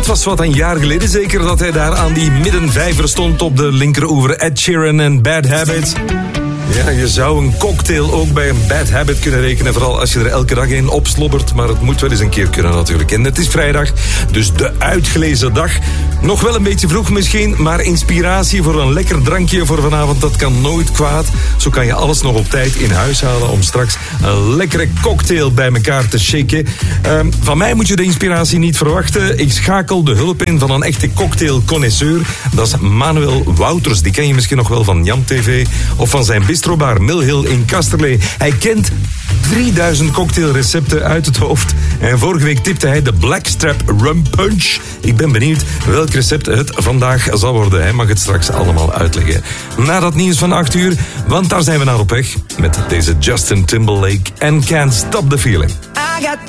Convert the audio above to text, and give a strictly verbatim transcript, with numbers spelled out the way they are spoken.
dat was wat een jaar geleden zeker dat hij daar aan die middenvijver stond op de linkeroever. Ed Sheeran en Bad Habit. Ja, je zou een cocktail ook bij een bad habit kunnen rekenen. Vooral als je er elke dag in opslobbert. Maar het moet wel eens een keer kunnen natuurlijk. En het is vrijdag, dus de uitgelezen dag. Nog wel een beetje vroeg misschien, maar inspiratie voor een lekker drankje voor vanavond, dat kan nooit kwaad. Zo kan je alles nog op tijd in huis halen om straks een lekkere cocktail bij elkaar te shaken. Uh, van mij moet je de inspiratie niet verwachten. Ik schakel de hulp in van een echte cocktailconnoisseur. Dat is Manuel Wouters. Die ken je misschien nog wel van Jam T V of van zijn bistrobar Mill Hill in Kasterlee. Hij kent drieduizend cocktailrecepten uit het hoofd. En vorige week tipte hij de Blackstrap Rum Punch. Ik ben benieuwd welk recept het vandaag zal worden. Hij mag het straks allemaal uitleggen. Na dat nieuws van acht uur, want daar zijn we naar op weg met deze Justin Timberlake en Can't Stop the Feeling.